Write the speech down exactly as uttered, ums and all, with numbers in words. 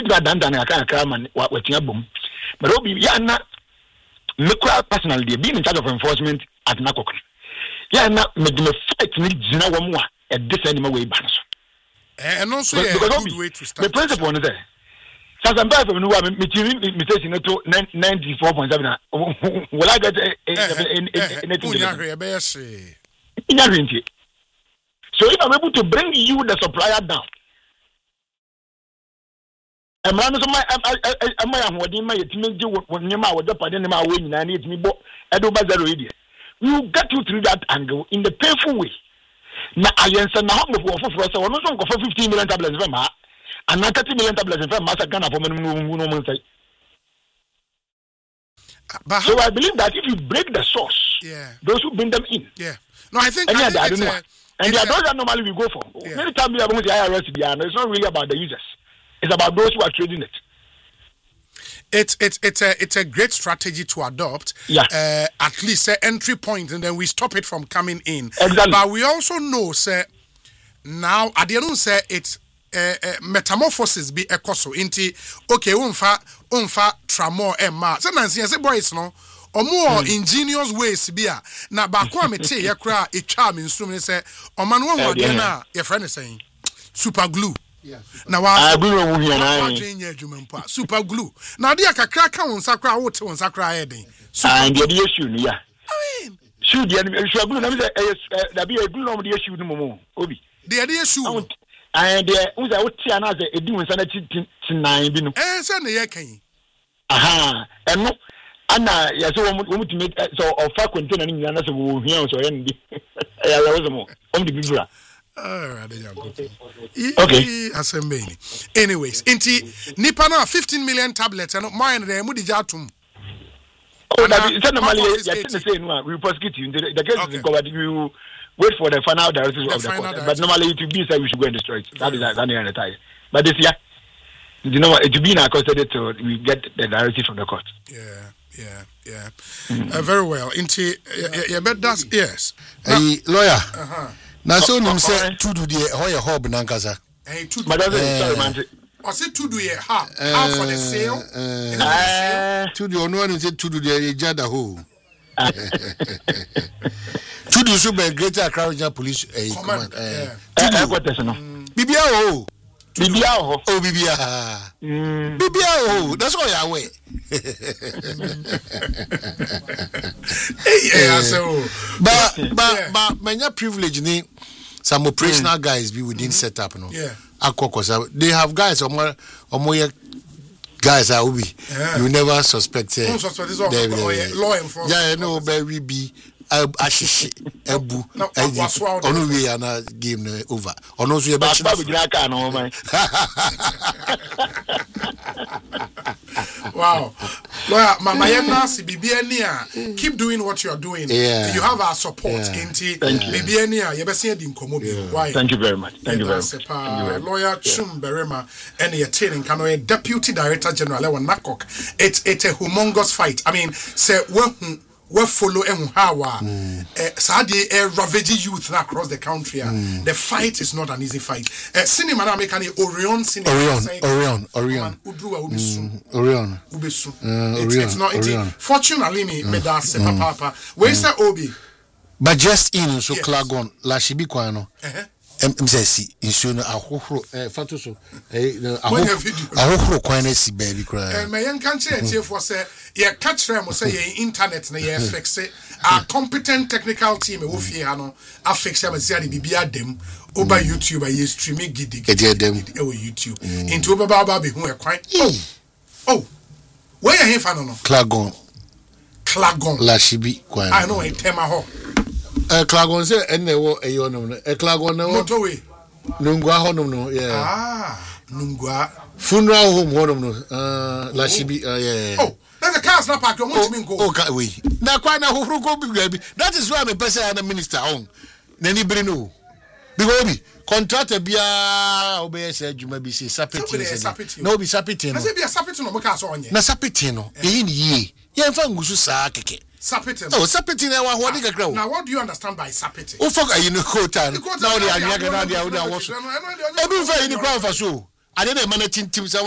that done done aka aka man watia bom but obi ya na me kwa personally dey being in charge of enforcement at Nakoko ya na me dey fight ni gina wo mo a e dey send me way ban so eh and also a good way to start the principle no there sasa mba from no wa me tiri me say no to ninety-four point seven will I get anything in be say so if I'm able to bring you the supplier down I'm not so my am I am wodi ma yetimi gi wonyema wo depade ne ma wo nyina na yetimi bo edo ba zero idea you get you through that angle in the painful way na ayensa na ho mo foforo se wono so nkofo fifteen million tablets fa ma and thirty million tablets fa ma sa Ghana for no no no say so I believe that if you break the source yeah those who bring them in yeah no I think, and I yeah, think I it's a, and there are those that normally we go for yeah. Many times we are going to the I R S it's not really about the users. It's about those who are trading it. It's it's it's a it's a great strategy to adopt. Yeah. Uh, at least an entry point, and then we stop it from coming in. Exactly. But we also know, say, now at the end, say it's uh, uh, metamorphosis be ekoso into okay, unfa unfa tramo emma. So Nancy, say boys no. Or more mm. ingenious ways be a na bakwa mete ye kra e twa me nsum say o man won wode na your friend is saying super glue. Yeah, now I agree with you na super glue. Now dia kakra ka won sakra wo te won sakra e den. And the issue no ya. I mean, shoe the super glue na say da be a glue no the issue no mo obi. The the issue. And the we say wo tia na say edi won sana ti nine bi no. Eh say na ye kan. Aha, and no Anna, yes, we want to make so of fact container in another so here so end. I was more. On the people. Okay. Assembly. Anyways, inti nipa na fifteen million tablets and mine there mu di jatum. Oh, that is normally you say no, we prosecute you. The case is covered. You wait for the final directive of the court. But normally it will be say we should go and destroy it. That is that the time. But this year, you know, it will be in our custody till we get the directive from the court. Yeah. Yeah, yeah. Mm-hmm. Uh, very well. Into uh, yeah, but that's yes. Hey, lawyer. Uh-huh. Now so nim say to do the how your hub nankasa. Hey, to do. Madam, sorry man. I said to do it how? How for the sale? Uh, to do no one say to do the jada ho. To do so by Greater Accra Police command. Eh. To do what is no. Bibia ho. Bibia ho. Oh Bibia. Mm. Bibia ho. That's all you way. Hey, yeah, so but but but many privilege ni some operational mm. guys be within mm-hmm. setup no. Yeah. Akoko they have guys omo omo guys are ubi. Yeah. You never suspect. Uh, suspect this all law enforcement. Yeah, no, baby be ashishi ebu onu we ana game no over onu so ye ba ba gina ka no man. Wow. Well, mama yenasi bibiania keep doing what you are doing. Yeah. You have our support yeah. inti bibiania ye be se di nkomo bi. Why? Thank you very much. Thank you very much. Lawyer Chum Berema and your training can a deputy director general Ewan Nakok. It's it's a humongous fight. I mean, say we we follow and how uh Saudi uh, ravage youth across the country. Uh, mm. The fight is not an easy fight. Uh, cinema na make an Orion cinema. Orion, Orion, Orion. Udruwa ubisu. Orion. Ubisu. Uh, it's, it's not. It's fortunately me me da se papa papa. Where is that Obi? But just in so yes. Klagon la shibi kwano. Uh-huh. M say si insu no ahohoro eh fato so eh ahohoro kwan na si baby kra eh me yan kan kire tie for say ye ka kire mo say ye internet na ye fix it a competent technical team e wo fie ha no a fix am say ade bibia dem over YouTube ye streaming gidi gidi dem e wo YouTube into oba ba ba be hu e kwan oh oh where ye fa no no Klagon Klagon la shibi kwan I know e tema ho Eh Klagon say enne wo eyo no eh Klagon no motorway Nungwa honum no yeah ah Nungwa funeral home honum no uh la shibi uh, yeah oh that's the cars not park you want me go oh okay we na kwa na hohuru go bi that is why me person and minister on na ni biri no because contractor bia obey say adwuma bi say sapeti no bi sapeti no na say bia sapeti no mo ka so onye na sapeti no ye ni ye ye mfa ngusu saa keke sapeti oh sapeti na wa hodi kakra o now what do you understand by sapeti o fuck are you no quota now the anya ga na dia wo da wo so obi fa yi ni crowd fa so ade na man tintim